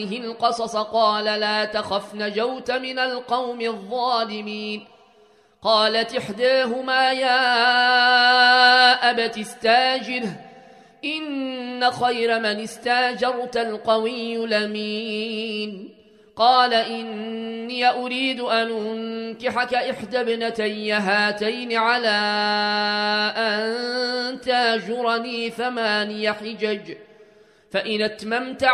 القصص قال لا تخف نجوت من القوم الظالمين. قالت إحداهما يا أبت استاجره إن خير من استاجرت القوي الأمين. قال إني أريد أن أنكحك إحدى ابنتي هاتين على أن تاجرني 8 حجج فإن أتممت